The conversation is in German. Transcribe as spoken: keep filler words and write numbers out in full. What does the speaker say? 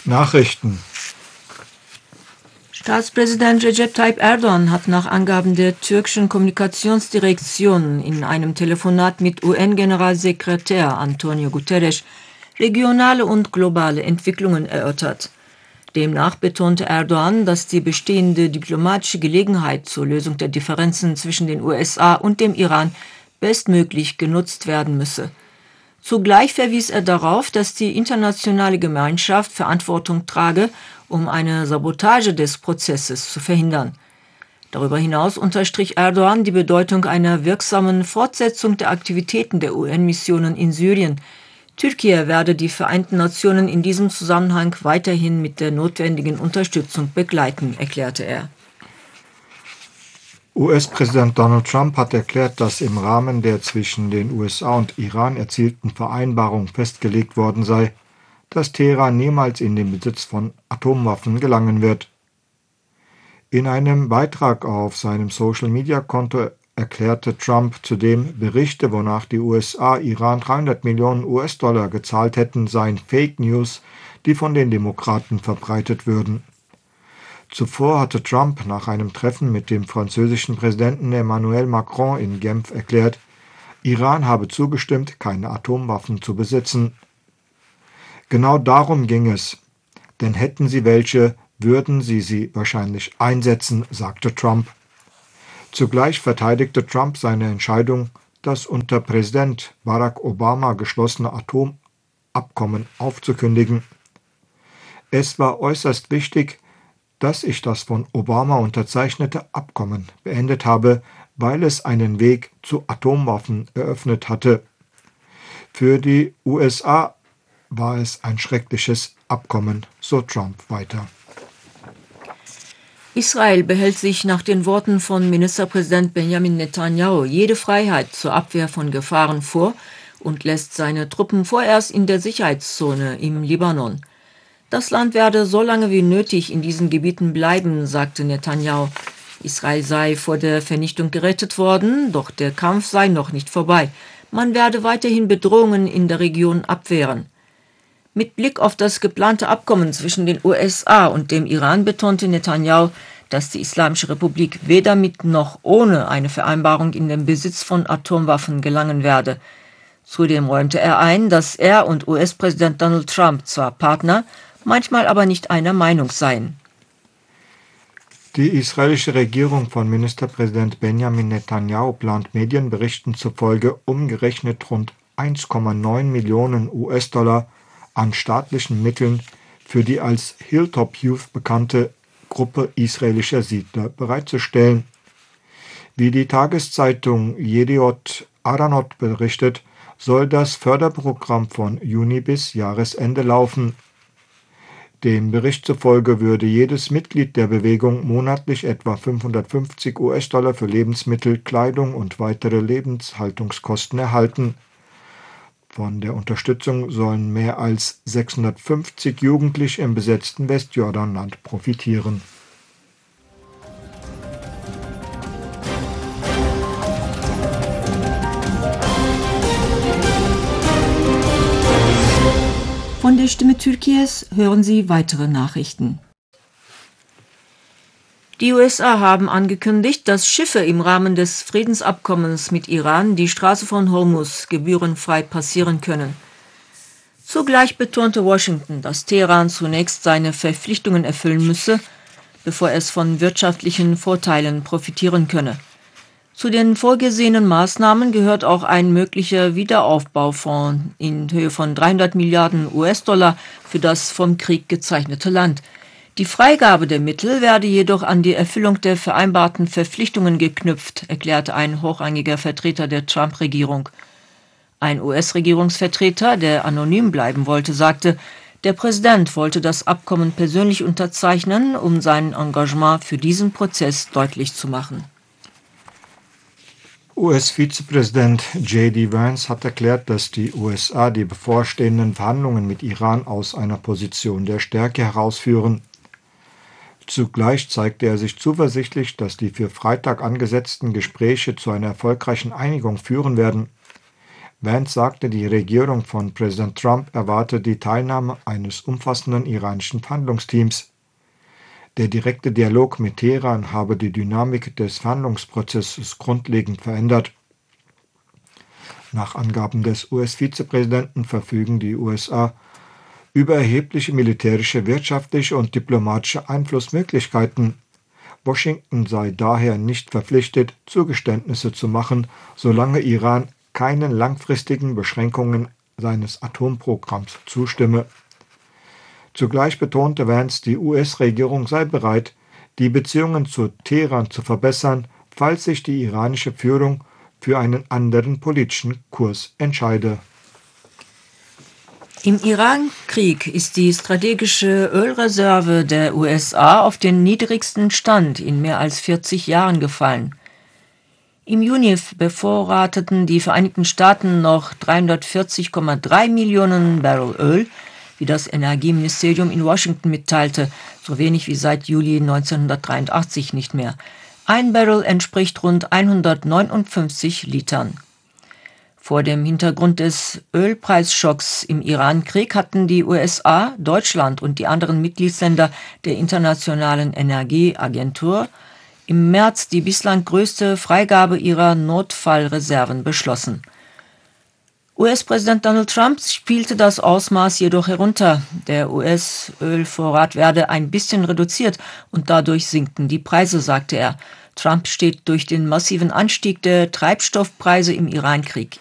Nachrichten. Staatspräsident Recep Tayyip Erdoğan hat nach Angaben der türkischen Kommunikationsdirektion in einem Telefonat mit U N-Generalsekretär Antonio Guterres regionale und globale Entwicklungen erörtert. Demnach betonte Erdoğan, dass die bestehende diplomatische Gelegenheit zur Lösung der Differenzen zwischen den U S A und dem Iran bestmöglich genutzt werden müsse. Zugleich verwies er darauf, dass die internationale Gemeinschaft Verantwortung trage, um eine Sabotage des Prozesses zu verhindern. Darüber hinaus unterstrich Erdoğan die Bedeutung einer wirksamen Fortsetzung der Aktivitäten der U N-Missionen in Syrien. Türkei werde die Vereinten Nationen in diesem Zusammenhang weiterhin mit der notwendigen Unterstützung begleiten, erklärte er. U S-Präsident Donald Trump hat erklärt, dass im Rahmen der zwischen den U S A und Iran erzielten Vereinbarung festgelegt worden sei, dass Teheran niemals in den Besitz von Atomwaffen gelangen wird. In einem Beitrag auf seinem Social-Media-Konto erklärte Trump zudem, Berichte, wonach die U S A Iran dreihundert Millionen U S-Dollar gezahlt hätten, seien Fake News, die von den Demokraten verbreitet würden. Zuvor hatte Trump nach einem Treffen mit dem französischen Präsidenten Emmanuel Macron in Genf erklärt, Iran habe zugestimmt, keine Atomwaffen zu besitzen. Genau darum ging es, denn hätten sie welche, würden sie sie wahrscheinlich einsetzen, sagte Trump. Zugleich verteidigte Trump seine Entscheidung, das unter Präsident Barack Obama geschlossene Atomabkommen aufzukündigen. Es war äußerst wichtig, dass ich das von Obama unterzeichnete Abkommen beendet habe, weil es einen Weg zu Atomwaffen eröffnet hatte. Für die U S A war es ein schreckliches Abkommen, so Trump weiter. Israel behält sich nach den Worten von Ministerpräsident Benjamin Netanyahu jede Freiheit zur Abwehr von Gefahren vor und lässt seine Truppen vorerst in der Sicherheitszone im Libanon. Das Land werde so lange wie nötig in diesen Gebieten bleiben, sagte Netanyahu. Israel sei vor der Vernichtung gerettet worden, doch der Kampf sei noch nicht vorbei. Man werde weiterhin Bedrohungen in der Region abwehren. Mit Blick auf das geplante Abkommen zwischen den U S A und dem Iran betonte Netanyahu, dass die Islamische Republik weder mit noch ohne eine Vereinbarung in den Besitz von Atomwaffen gelangen werde. Zudem räumte er ein, dass er und U S-Präsident Donald Trump zwar Partner, manchmal aber nicht einer Meinung seien. Die israelische Regierung von Ministerpräsident Benjamin Netanyahu plant Medienberichten zufolge umgerechnet rund eins Komma neun Millionen U S-Dollar an staatlichen Mitteln für die als Hilltop Youth bekannte Gruppe israelischer Siedler bereitzustellen. Wie die Tageszeitung Yediot Aharonot berichtet, soll das Förderprogramm von Juni bis Jahresende laufen. Dem Bericht zufolge würde jedes Mitglied der Bewegung monatlich etwa fünfhundertfünfzig U S-Dollar für Lebensmittel, Kleidung und weitere Lebenshaltungskosten erhalten. Von der Unterstützung sollen mehr als sechshundertfünfzig Jugendliche im besetzten Westjordanland profitieren. Von der Stimme Türkies hören Sie weitere Nachrichten. Die U S A haben angekündigt, dass Schiffe im Rahmen des Friedensabkommens mit Iran die Straße von Hormuz gebührenfrei passieren können. Zugleich betonte Washington, dass Teheran zunächst seine Verpflichtungen erfüllen müsse, bevor es von wirtschaftlichen Vorteilen profitieren könne. Zu den vorgesehenen Maßnahmen gehört auch ein möglicher Wiederaufbaufonds in Höhe von dreihundert Milliarden U S-Dollar für das vom Krieg gezeichnete Land. Die Freigabe der Mittel werde jedoch an die Erfüllung der vereinbarten Verpflichtungen geknüpft, erklärte ein hochrangiger Vertreter der Trump-Regierung. Ein U S-Regierungsvertreter, der anonym bleiben wollte, sagte, der Präsident wollte das Abkommen persönlich unterzeichnen, um sein Engagement für diesen Prozess deutlich zu machen. U S-Vizepräsident J D Vance hat erklärt, dass die U S A die bevorstehenden Verhandlungen mit Iran aus einer Position der Stärke herausführen. Zugleich zeigte er sich zuversichtlich, dass die für Freitag angesetzten Gespräche zu einer erfolgreichen Einigung führen werden. Vance sagte, die Regierung von Präsident Trump erwarte die Teilnahme eines umfassenden iranischen Verhandlungsteams. Der direkte Dialog mit Teheran habe die Dynamik des Verhandlungsprozesses grundlegend verändert. Nach Angaben des U S-Vizepräsidenten verfügen die U S A über erhebliche militärische, wirtschaftliche und diplomatische Einflussmöglichkeiten. Washington sei daher nicht verpflichtet, Zugeständnisse zu machen, solange Iran keinen langfristigen Beschränkungen seines Atomprogramms zustimme. Zugleich betonte Vance, die U S-Regierung sei bereit, die Beziehungen zu Teheran zu verbessern, falls sich die iranische Führung für einen anderen politischen Kurs entscheide. Im Iran-Krieg ist die strategische Ölreserve der U S A auf den niedrigsten Stand in mehr als vierzig Jahren gefallen. Im Juni bevorrateten die Vereinigten Staaten noch dreihundertvierzig Komma drei Millionen Barrel Öl, wie das Energieministerium in Washington mitteilte, so wenig wie seit Juli neunzehnhundertdreiundachtzig nicht mehr. Ein Barrel entspricht rund hundertneunundfünfzig Litern. Vor dem Hintergrund des Ölpreisschocks im Iran-Krieg hatten die U S A, Deutschland und die anderen Mitgliedsländer der Internationalen Energieagentur im März die bislang größte Freigabe ihrer Notfallreserven beschlossen. U S-Präsident Donald Trump spielte das Ausmaß jedoch herunter. Der U S-Ölvorrat werde ein bisschen reduziert und dadurch sinken die Preise, sagte er. Trump steht durch den massiven Anstieg der Treibstoffpreise im Iran-Krieg